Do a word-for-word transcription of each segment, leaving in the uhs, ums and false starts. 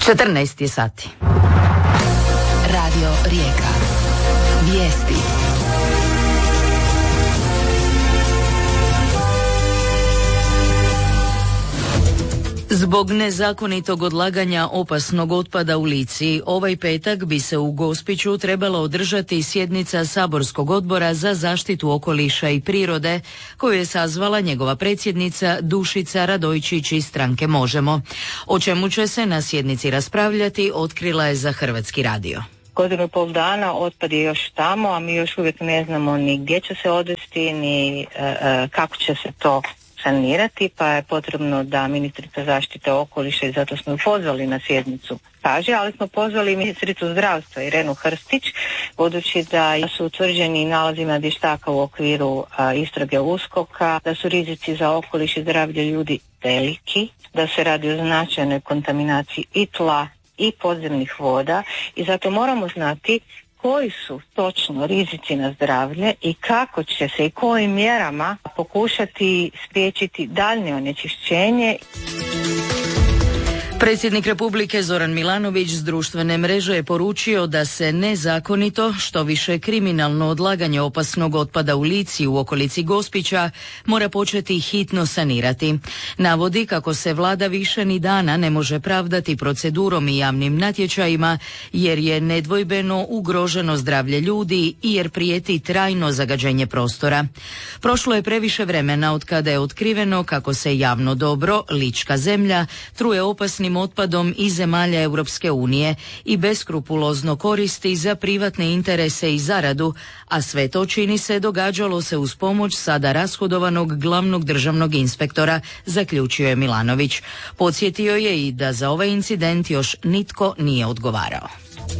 četrnaest je sati. Radio Rijeka. Vijesti. Zbog nezakonitog odlaganja opasnog otpada u Lici, ovaj petak bi se u Gospiću trebala održati sjednica Saborskog odbora za zaštitu okoliša i prirode, koju je sazvala njegova predsjednica Dušica Radojčić iz stranke Možemo. O čemu će se na sjednici raspravljati, otkrila je za Hrvatski radio. Godinu i pol dana otpad je još tamo, a mi još uvijek ne znamo ni gdje će se odvesti, ni e, e, kako će se to sanirati, pa je potrebno da ministrica zaštite okoliša, i zato smo ju pozvali na sjednicu, kaže, ali smo pozvali i ministricu zdravstva Irenu Hrstić, budući da su utvrđeni nalazima vještaka u okviru a, istrage uskoka, da su rizici za okoliš i zdravlje ljudi veliki, da se radi o značajnoj kontaminaciji i tla i podzemnih voda, i zato moramo znati koji su točno rizici na zdravlje i kako će se i kojim mjerama pokušati spriječiti daljnje onečišćenje. Predsjednik Republike Zoran Milanović s društvene mreže je poručio da se nezakonito, što više kriminalno odlaganje opasnog otpada u Lici u okolici Gospića mora početi hitno sanirati. Navodi kako se vlada više ni dana ne može pravdati procedurom i javnim natječajima, jer je nedvojbeno ugroženo zdravlje ljudi i jer prijeti trajno zagađenje prostora. Prošlo je previše vremena od kada je otkriveno kako se javno dobro, Lička zemlja, truje opasnim otpadom iz zemalja Europske unije i beskrupulozno koristi za privatne interese i zaradu, a sve to, čini se, događalo se uz pomoć sada rashodovanog glavnog državnog inspektora, zaključio je Milanović. Podsjetio je i da za ovaj incident još nitko nije odgovarao.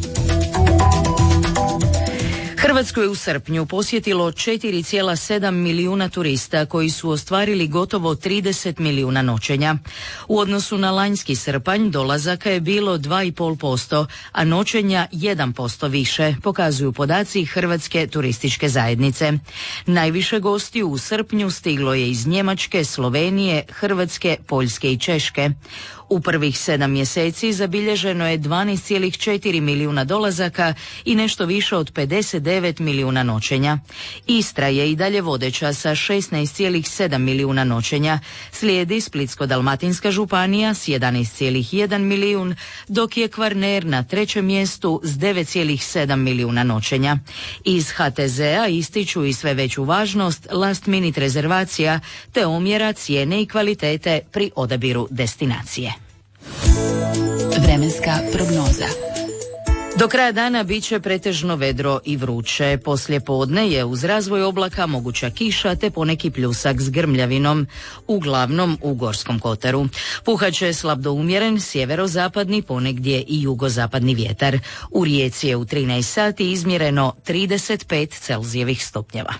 Hrvatsku je u srpnju posjetilo četiri zarez sedam milijuna turista koji su ostvarili gotovo trideset milijuna noćenja. U odnosu na lanjski srpanj dolazaka je bilo dva i pol posto, a noćenja jedan posto više, pokazuju podaci Hrvatske turističke zajednice. Najviše gostiju u srpnju stiglo je iz Njemačke, Slovenije, Hrvatske, Poljske i Češke. U prvih sedam mjeseci zabilježeno je dvanaest zarez četiri milijuna dolazaka i nešto više od pedeset devet milijuna noćenja. Istra je i dalje vodeća sa šesnaest zarez sedam milijuna noćenja. Slijedi Splitsko-dalmatinska županija s jedanaest zarez jedan milijun, dok je Kvarner na trećem mjestu s devet zarez sedam milijuna noćenja. Iz ha te zea ističu i sve veću važnost last minute rezervacija te omjera cijene i kvalitete pri odabiru destinacije. Vremenska prognoza. Do kraja dana bit će pretežno vedro i vruće. Poslije podne je uz razvoj oblaka moguća kiša te poneki pljusak s grmljavinom, uglavnom u Gorskom kotaru. Puhaće slab do umjeren sjeverozapadni, ponegdje i jugozapadni vjetar. U Rijeci je u trinaest sati izmjereno trideset pet Celzijevih stupnjeva.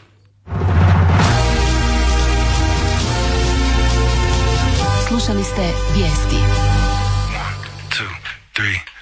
Slušali ste vijesti. One, two, three.